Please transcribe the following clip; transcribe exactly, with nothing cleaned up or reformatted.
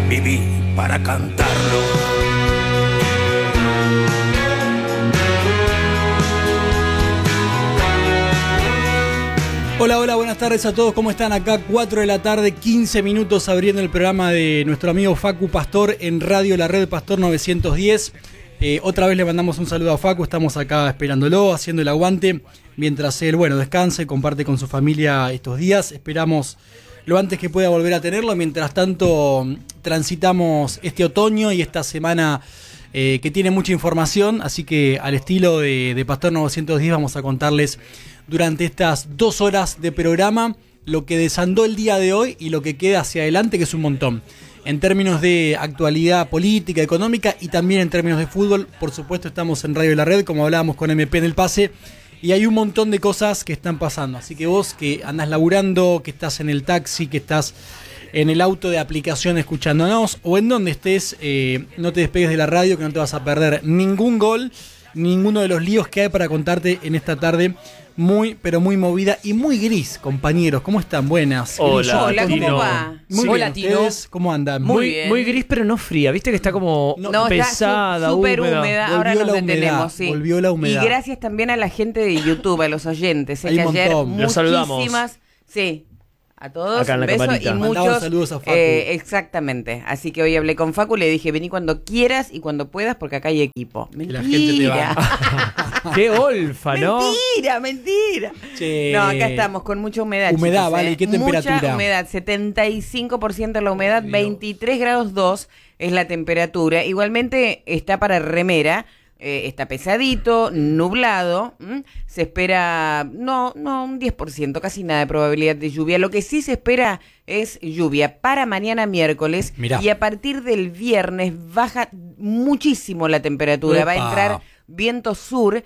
viví para cantarlo. Hola, hola, buenas tardes a todos, ¿cómo están? Acá cuatro de la tarde, quince minutos abriendo el programa de nuestro amigo Facu Pastor en Radio La Red Pastor novecientos diez. Eh, otra vez le mandamos un saludo a Facu, estamos acá esperándolo, haciendo el aguante, mientras él, bueno, descansa y comparte con su familia estos días. Esperamos lo antes que pueda volver a tenerlo, mientras tanto transitamos este otoño y esta semana eh, que tiene mucha información, así que al estilo de, de Pastor novecientos diez vamos a contarles durante estas dos horas de programa lo que desandó el día de hoy y lo que queda hacia adelante, que es un montón. En términos de actualidad política, económica y también en términos de fútbol, por supuesto estamos en Radio La Red, como hablábamos con M P en el pase, y hay un montón de cosas que están pasando. Así que vos que andás laburando, que estás en el taxi, que estás en el auto de aplicación escuchándonos, o en donde estés, eh, no te despegues de la radio, que no te vas a perder ningún gol, ninguno de los líos que hay para contarte en esta tarde muy, pero muy movida y muy gris, compañeros. ¿Cómo están? Buenas. Hola, Hola, Tino. ¿cómo va? Muy Sí. bien, Hola, Tino. ¿ustedes cómo andan? Muy Muy, bien. muy gris, pero no fría. Viste que está como No, No, pesada, está súper húmeda. húmeda. Ahora Volvió nos la humedad, detenemos, sí. volvió la humedad. Y gracias también a la gente de YouTube, a los oyentes. eh, Hay que un ayer montón. Los saludamos. muchísimas, sí, a todos, Acá en la un beso camarita. y Mandamos muchos. saludos a Facu. eh, exactamente. Así que hoy hablé con Facu, le dije, vení cuando quieras y cuando puedas, porque acá hay equipo. Que Mentira. la gente te va. Qué olfa, ¿no? Mentira, mentira. Che. No, acá estamos con mucha humedad. Humedad, chicos, vale, ¿eh? ¿y qué temperatura? Mucha humedad, setenta y cinco por ciento la humedad, Dios. veintitrés grados dos es la temperatura. Igualmente está para remera. Eh, está pesadito, nublado, ¿m? Se espera, no, no, un diez por ciento, casi nada de probabilidad de lluvia. Lo que sí se espera es lluvia para mañana miércoles. Mirá. Y a partir del viernes baja muchísimo la temperatura. Epa. Va a entrar viento sur